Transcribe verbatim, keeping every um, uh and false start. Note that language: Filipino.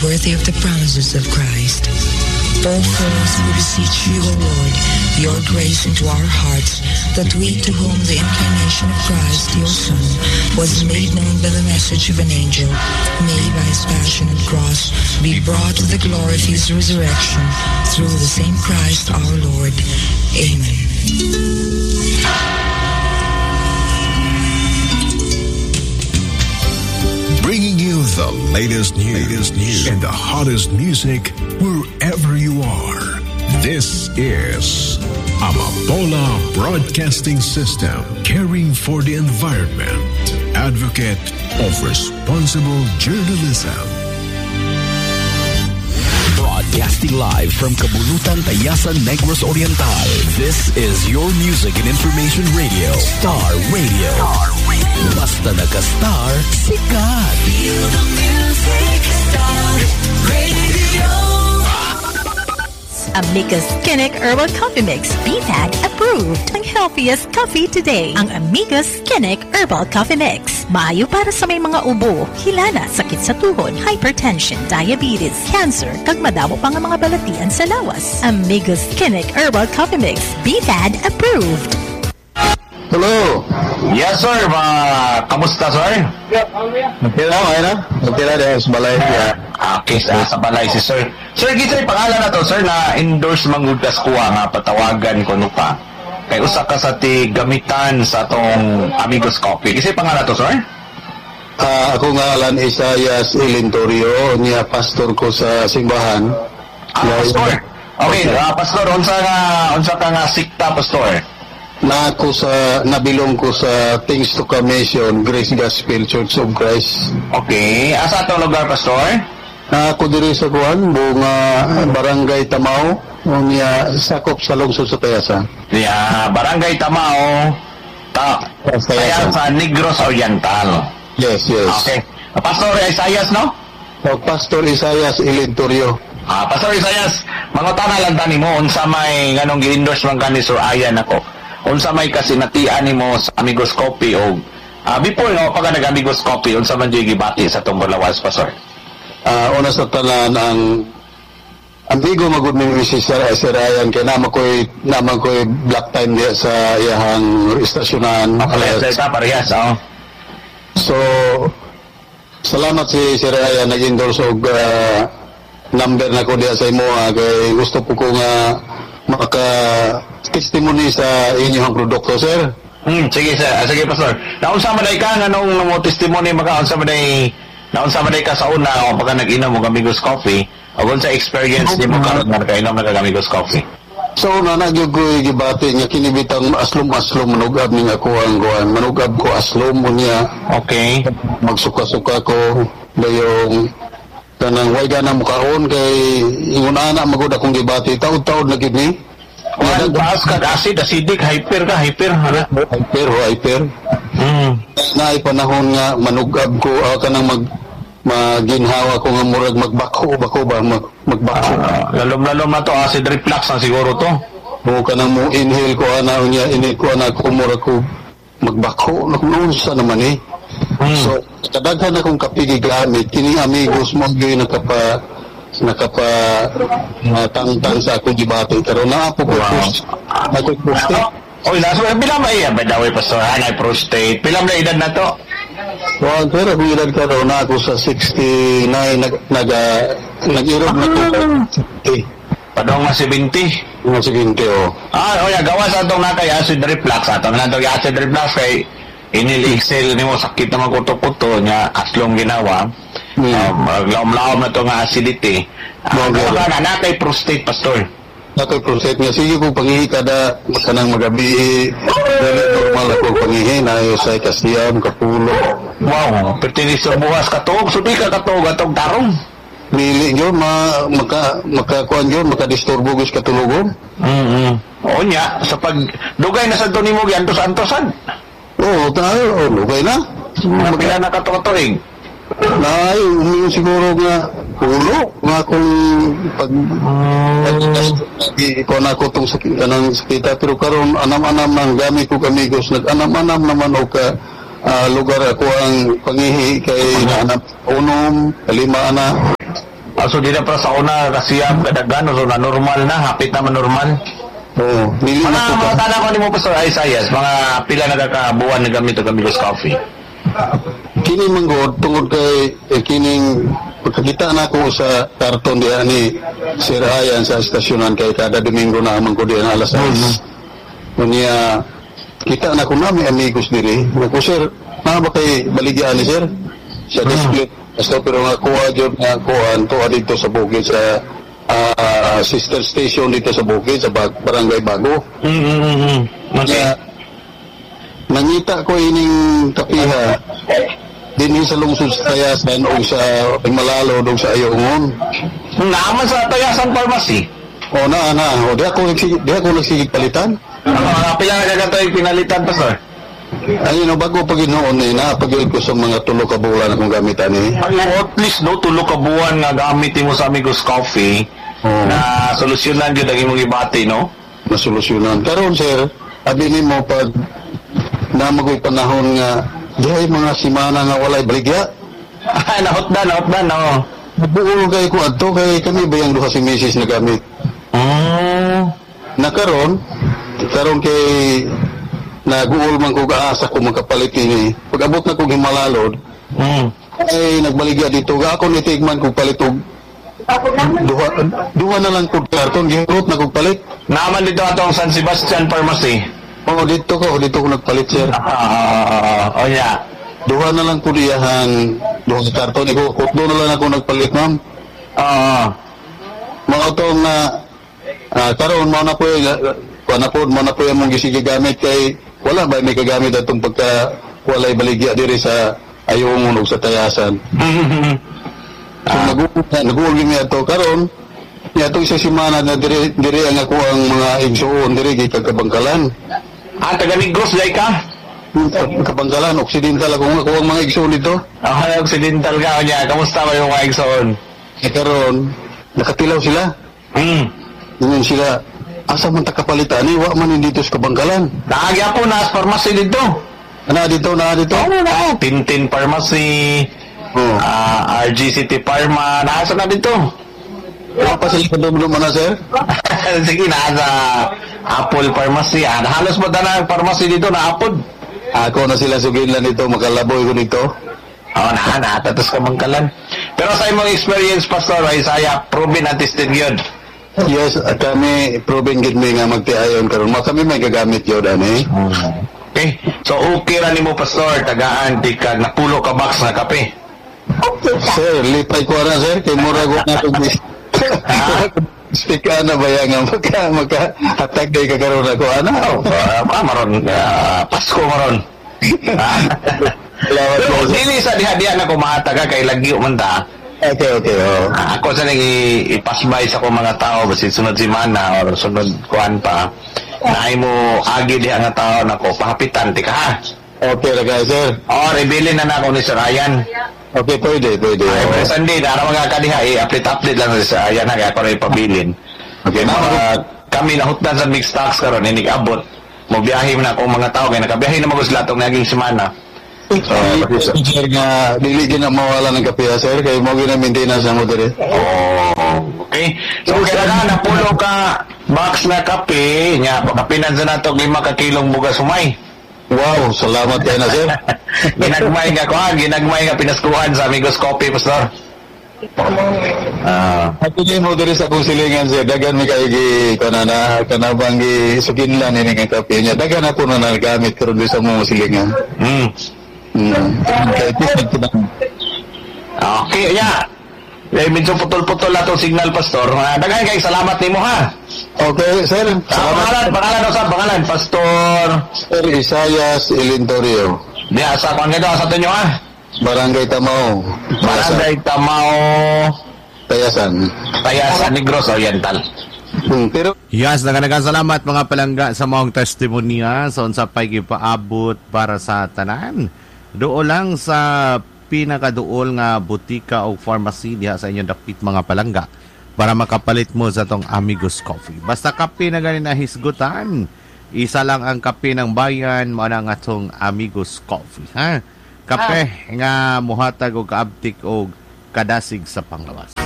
worthy of the promises of Christ. All fours we beseech you, O Lord, your grace into our hearts, that we to whom the incarnation of Christ, your Son, was made known by the message of an angel, may by his passion and cross be brought to the glory of his resurrection, through the same Christ our Lord. Amen. Bringing you the latest news, latest news and the hottest music wherever you are. This is Amapola Broadcasting System, caring for the environment, advocate of responsible journalism. Broadcasting live from Kabulutan, Tayasan, Negros Oriental. This is your music and information radio, Star Radio. Star Radio. Basta nagka-star, sikat. Feel the music, Star Radio. Amigas Kinnick Herbal Coffee Mix, B P A D approved. Ang healthiest coffee today, ang Amigas Kinnick Herbal Coffee Mix. Maayo para sa may mga ubo, hilana, sakit sa tuhod, hypertension, diabetes, cancer, kag madamo pa nga mga balatian sa lawas. Amigas Kinnick Herbal Coffee Mix, B P A D approved. Hello. Yes, sir. Uh, kamusta, sir? Okay na, okay na. Okay na dahil sa balay. Okay, sa, sa balay si sir. Sir, gisa yung pangalan na to, sir, na endorse manggudas kuha nga patawagan ko no pa. Kay usa ka sa ti gamitan sa atong Amigos Coffee. Gisa yung pangalan na to, sir? Uh, ako nga alan Isayas Ilintorio, niya pastor ko sa simbahan. Ah, yeah, pastor. Okay, uh, pastor, unsa nga unsa ka nga sikta, pastor? Na ako sa nabilong ko sa Things to Commission, Grace Gospel Church of Christ. Okay, asa atong lugar, pastor? Na ako diri sa kuan, bunga Barangay Tamao, niya sakop sa lungsod sa Tayasan. Yeah, Barangay Tamao, ta Tayasan, Negros Oriental. Yes, yes. Okay. Pastor Isayas, no? O, Pastor Isayas Ilintorio. Ah, Pastor Isayas, mangutana lang tani mo unsa may nganong gi-endorse man kani Sir Ayan ako. Unsa may kasinatian nimo sa Amigos Coffee o uh, before no pag nag-Amigos Coffee unsa man jud gibati sa tong Bulawas, Pastor? Ah, uh, una sa tanan ang ambigo magud mi si Sir Ayan kay naman koy naman koy black time diya sa iyahang istasyonan. Okay, sa parehas, oh. So salamat si Sir Ayan nag-endorse og uh, number na ko diya sa imo kay gusto po ko nga maka testimony sa inyong produkto, sir. Hmm, sige sir, ah, sige pastor. Naunsa man day ka nganong mo testimony maka unsa man day naunsa man day ka sa una o pagka nag-inom mo Amigos Coffee o unsa experience nimo karon nga nag-inom ng Amigos Coffee? So na nagyog ko gibati nga kinibitang aslom-aslom manugab ning ako ang kuan. Manugab ko aslom unya. Okay. Magsuka-suka ko dayong kanang way ganang mukaon kay ingon ana magud akong gibati taud-taud na gid ni. Wala baas ka acid, acidic, hyper ka, hyper, hala. Hyper, hyper. Hmm. Naay panahon nga manugab ko uh, kanang mag maginhawa ko nga murag magbako bako ba mag, magbako. Uh, lalom-lalom na to, acid reflux na siguro to. Mo kanang mo inhale ko ana unya inhale ko ana ko murag ko magbako na kuno sa naman eh. Hmm. So kadaghan akong kapigi gamit kini Amigos mo gyud nakapa nakapa uh, tangtang sa akong gibati pero naa po ko ako prostate. Oy, laso bilang ba iya by the way pastor anay prostate bilang na edad na to? Well, pero kung edad ka na ako sa sixty-nine nag nag nag-irog na ko eh padong nga seventy nga seventy oh. Ah, oy gawas atong nakay acid reflux atong natong acid reflux kay inilixil nimo sakit na magkuto-kuto nya aslong ginawa. Hmm. Um, laom-laom na to nga acidity. Uh, Mga na natay prostate, pastor. Natay prostate nga. Sige kong pangihi kada kanang magabi. Normal ako pangihi. Nayo sa kasiyam, kapulo. Wow. Pertinis sa bukas katog. Sudi ka katog atong tarong. Mili nyo, ma, maka, makakuan nyo, makadisturbo gos katulugon. Mm-hmm. O niya, sa pag dugay na sa to nimo giantos-antosan. Oo, tayo. O, dugay na. Mga pila na katog-katuig. Nay, umiyon siguro nga ulo nga kung pag ikaw na ko itong sakit, anong sakita pero karon anam-anam ng gamit ko Amigos nag-anam-anam naman o ka uh, lugar ako ang pangihi kay naanap unom, kalima na Ah, so di na para sa una kasi ang kadaghan so na normal na, hapit na normal. Oo, nili na Mga mga tanong ko ni mo Pastor Isaias, mga pila na kakabuan na gamit ang Amigos Coffee. Kini manggod tungod kay eh, kining pagkakita na ko sa karton diha ni Sir Ayan sa estasyonan kay kada Domingo na amang ko diyan alas sais. Unya kita na ko na may amigos diri. Ko sir, na ba kay baligyan ni sir? Sa display. Basta pero nga kuha jud nga kuan to dito sa bukid sa uh, sister station dito sa bukid sa Barangay Bago. Mm-hmm. Okay. Nangita ko ining kapiha dinhi sa lungsod sa Tayasan o sa Malalo o sa Ayungon. Naaman sa Tayasan Pharmacy. O na na, o di ako nagsigig, di ako nagsigig palitan. Ano, pila na kagatoy pinalitan pa sir? Ayun o, bago pag inoon eh, napagil ko sa mga tulo ka bulan akong gamitan eh. Ay, at least no, tulo ka buwan nga gamitin mo sa Amigos Coffee oh. na solusyonan yun ang imong ibati, no? Nasolusyonan. Karon sir, abi ni mo pag namagoy panahon nga di ay mga simana nga walay baligya. Ay, nahotdan, nahotdan, no? Nabuo kay ko adto kay kami ba yung duha si misis na gamit. Oh. Na karon, karon kay naguol man ko gaasa ko magkapalit ini. Pag abot na ko gimalalod, mm. ay nagbaligya dito ga ako nitigman ko palit og duha, duha na lang ko karton gihurot na ko palit. Naman dito atong San Sebastian Pharmacy. Oo, dito ko, dito ko nagpalit sir. Ah, uh, oh yeah. Duha na lang ko diyahan, duha sa karton iko, doon na lang ako nagpalit ma'am. Ah, uh, mga utong na uh, karon mo na po kuana po mo na po yung mong gisige gamit kay wala ba may kagamit atong pagka walay baligya diri sa Ayungon ug sa Tayasan. So ah. nag-uul nag-uul mi ato karon ya to isa semana na diri diri ang ako ang mga igsuon diri kay Kabangkalan. Ah, taga Negros dai ka? Kabangkalan Occidental ako ako ang mga igsuon dito. Ah, Occidental ka niya. Kamusta ba yung mga igsuon? Eh karon nakatilaw sila. Hmm. Yun sila asa man ta kapalitan ni wa man dito sa Kabangkalan. Naagya po na pharmacy dito. Na dito na dito. Ano na? Tintin Pharmacy. Oh. Uh, R G City Pharma. Nasa na dito. Wala pa sila kadumdum na sir? Sige, nasa Apple Pharmacy. Ah, halos ba na ang pharmacy dito na Apple? Ako na sila suginlan dito, makalaboy ko dito. Oo, oh, na, na, tatos ka Bangkalan. Pero sa imong experience, Pastor Isaiah, proven and tested yun. Yes, at kami proven gid mi nga magtiayon karon. Mo kami may gagamit yun ani. Okay. So okay ra nimo Pastor, tagaan di ka napulo ka box na kape. Sir, lipay ko na sir kay mura ko na tug speak na ba yan nga magka magka hatag day ka karon ako ana. Oh, uh, maron uh, Pasko maron. Pero dili sa diha-diha na ko mahataga kay lagyo man ta. Okay, okay. Oh. Uh, ako sa nang ipasbay sa ko mga tao basi sunod semana or sunod kuan pa. Naay mo agi diha nga tao nako pahapitan ti ka ha. Okay ra guys, sir. Oh, rebilin na nako ni Sir Ryan. Okay, pwede, pwede. Ay, pero Sunday na ara mga kadiha i-update-update lang sa Ryan na kaya ako rin pabilin. Okay, na uh, kami nahutdan sa mixed stocks karon inig abot. Mo biyahe na akong mga tao kay nakabiyahe na magos latong naging semana. So, sir nga dili gyud na mawala ng kape sir kay mo gyud na maintenance mo dire. Oh, okay. So kailangan na pulo ka box na kape nya pakapinan sa nato lima ka kilong bugas humay. Wow, salamat kay na sir. Ginagmay nga ko, ginagmay nga pinaskuhan sa Amigos Coffee, Pastor. Ah, uh, ako din mo dire sa kong silingan sir, dagan mi kay gi kanana kanabang gi suginlan ini nga kape nya. Dagan na po na nagamit karon sa mo silingan. Hmm. Hmm. Okay, ya. Eh, medyo putol-putol na itong signal, Pastor. Uh, Dagan kayo, salamat nimo ha. Okay, sir. Salamat. Pangalan, pangalan, Pastor, pangalan, Pastor. Sir Isaias Ilintorio. Di, asa kung gano'n, asa ito nyo ha? Barangay Tamao. Barangay Tamao. Tayasan. Tayasan, Negros Oriental. Hmm, pero yes, naganagang salamat mga palangga sa mga testimonya sa unsa pay gipaabot para sa tanan. Doon lang sa pinakaduol nga butika o pharmacy diha sa inyong dapit mga palangga para makapalit mo sa tong Amigos Coffee. Basta kape na ganin na hisgutan, isa lang ang kape ng bayan, mao na nga tong Amigos Coffee, ha? Kape ah. nga muhatag og kaabtik og kadasig sa panglawas.